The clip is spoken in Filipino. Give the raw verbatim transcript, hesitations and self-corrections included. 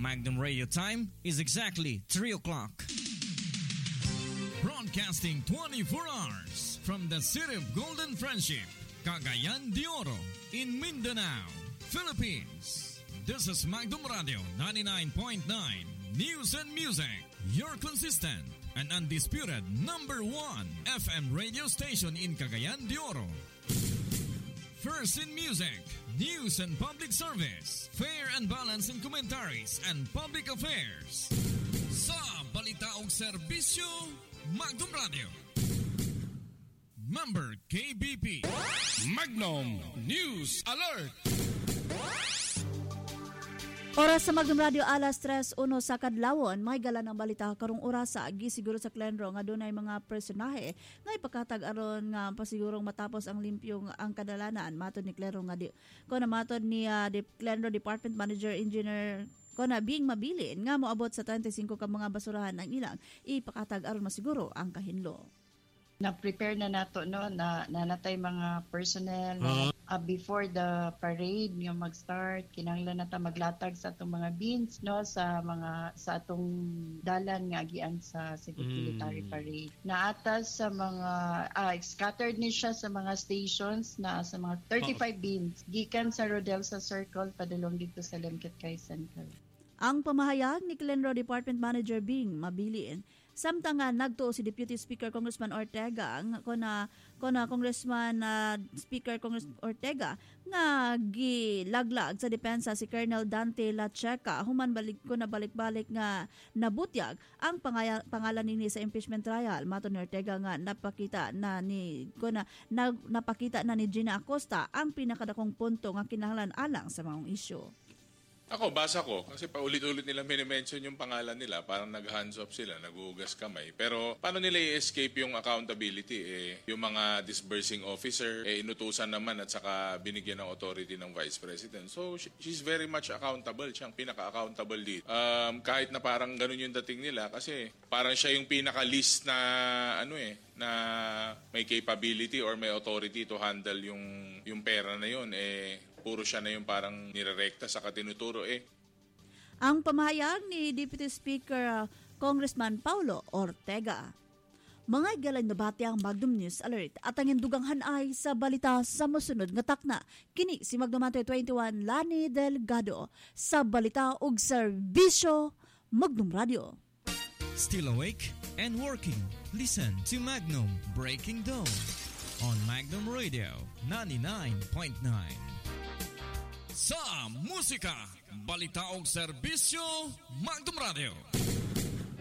Magnum Radio time is exactly three o'clock. Broadcasting twenty-four hours from the city of Golden Friendship, Cagayan de Oro, in Mindanao, Philippines. This is Magnum Radio ninety-nine point nine News and Music, your consistent and undisputed number one F M radio station in Cagayan de Oro. First in music, news and public service, fair and balanced in commentaries and public affairs. Sa balita o serbisyo, Magnum Radio. Member K B P. Magnum News Alert. Oras sa Magnum Radio alas tres uno sa kadlawon, may gala ng balita karong orasa agi siguro sa Clenro nga dunay mga personahe nga ipakatag aron nga pasigurong matapos ang limpyo ang kadalanan matod ni Clenro nga di kuno matod ni uh, Clenro Department Manager Engineer kuno Bing Mabilin nga moabot sa twenty-five ka mga basurahan ang ilang ipakatag aron masiguro ang kahinlo. Na-prepare na nato no na nanatay mga personnel uh-huh. uh, before the parade nga mag-start kinahanglan nata maglatag sa atong mga beans no sa mga sa atong dalan nga agian sa Cebu mm. Military Parade. Naatas sa mga uh, scattered ni siya sa mga stations na sa mga thirty-five uh-huh. beans gikan sa Rodelsa Circle padulong dito sa Lemketcay Central. Ang pamahayag ni Clenro Department Manager Bing Mabilin samtang nagtuo si Deputy Speaker Congressman Ortega kuna kuna Congressman uh, Speaker Congressman Ortega nga gilaglag sa depensa si Colonel Dante Lacheca human balik ko na balik-balik nga nabutyag ang pangaya, pangalan nini sa impeachment trial maton ni Ortega nga napakita na ni kuna na, napakita na ni Gina Acosta ang pinakadakong punto nga kinahanglan alang sa mga isyu. Ako, basa ko. Kasi paulit-ulit nila minimension yung pangalan nila. Parang nag-hands off sila, nag-uugas kamay. Pero paano nila i-escape yung accountability? Eh, yung mga disbursing officer, eh, inutusan naman at saka binigyan ng authority ng Vice President. So, she's very much accountable. Siyang pinaka-accountable dito. Um, kahit na parang ganun yung dating nila. Kasi parang siya yung pinaka-list na, ano eh, na may capability or may authority to handle yung, yung pera na yun. Eh, puro siya na yung parang nirerekta sa katinuturo eh. Ang pamahayag ni Deputy Speaker uh, Congressman Paulo Ortega. Mga galang nabati ang Magnum News Alert at ang indugangan ay sa balita sa musunod nga takna. Kini si Magnum twenty-one Lani Delgado sa balita ug serbisyo Magnum Radio. Still awake and working? Listen to Magnum Breaking Dawn on Magnum Radio ninety-nine point nine. Sa musika, balita o serbisyo, Magnum Radio.